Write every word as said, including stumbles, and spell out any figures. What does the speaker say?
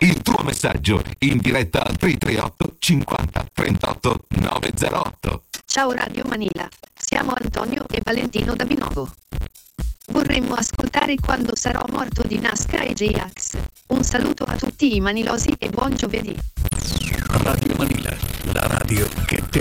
il tuo messaggio in diretta al tre tre otto cinquanta trentotto novecentotto. Ciao Radio Manila, siamo Antonio e Valentino da Binovo. Vorremmo ascoltare Quando sarò morto di Nasca e J-Ax. Un saluto a tutti i manilosi e buon giovedì. Radio Manila, la radio che ti